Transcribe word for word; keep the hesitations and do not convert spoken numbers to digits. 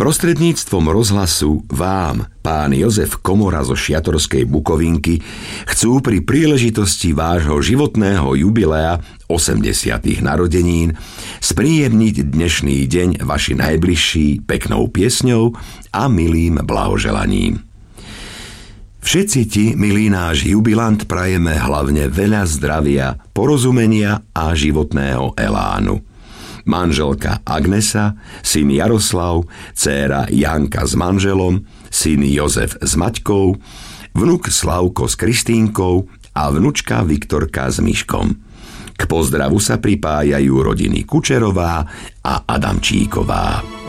Prostredníctvom rozhlasu vám, pán Jozef Komora zo Šiatorskej Bukovinky, chcú pri príležitosti vášho životného jubilea osemdesiatych narodenín spríjemniť dnešný deň vaši najbližší peknou piesňou a milým blahoželaním. Všetci ti, milý náš jubilant, prajeme hlavne veľa zdravia, porozumenia a životného elánu. Manželka Agnesa, syn Jaroslav, dcéra Janka s manželom, syn Jozef s Maťkou, vnuk Slavko s Kristínkou a vnučka Viktorka s Miškom. K pozdravu sa pripájajú rodiny Kučerová a Adamčíková.